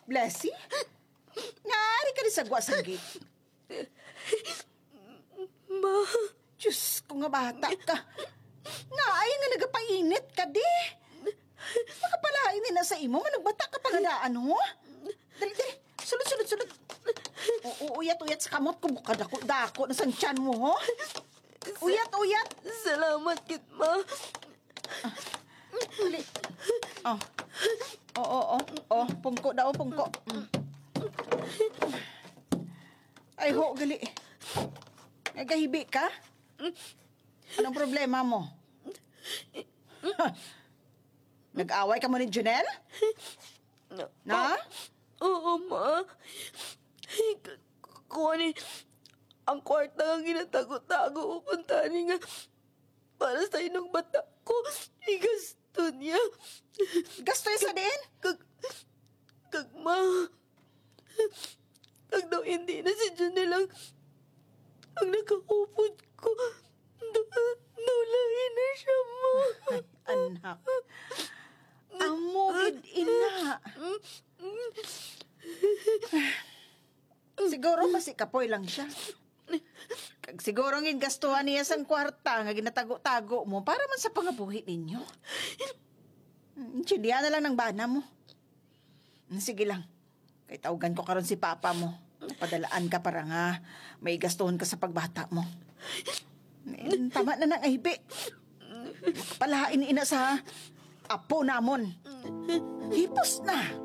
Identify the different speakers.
Speaker 1: Blessy? Naari ka rin sa gwasanggit.
Speaker 2: Ma,
Speaker 1: Diyos ko nga bata ka. Naay nga nagapainit ka di. Makapalain din na sa imo, manugbata ka pangadaan ho. Dali, dali. Sulod. Uyat sa kamot ko, buka dako na sa tiyan mo ho. Uyat.
Speaker 2: salamat kit, ma.
Speaker 1: Uli. Pungko daw, pungko. Ay ho, gali. Nagahibi ka? Anong problema mo? Nag-away ka mo ni Junel? Na?
Speaker 2: Oo, ma. Kung ano ang kwarta nga ginatago-tago upuntahan nga para sa inong bata ko, igasto niya.
Speaker 1: Gastoy sa din?
Speaker 2: Kag ma, kag daw hindi na si Janelle ang nakaupod ko. Nulahin na siya mo.
Speaker 1: Ay, anak. Amugid ina. Siguro masikapoy lang siya. Kag siguro ngin gastuhan niya sang kwarta nga ginatago-tago mo para man sa pangabuhi ninyo. Intindihan na lang ng bana mo. Sige lang. Kay tawgan ko karon si papa mo. Padalaan ka para nga may gastuhan ka sa pagbata mo. Tama na nang ahibi. Palahain ina sa apo namon. Hipos na.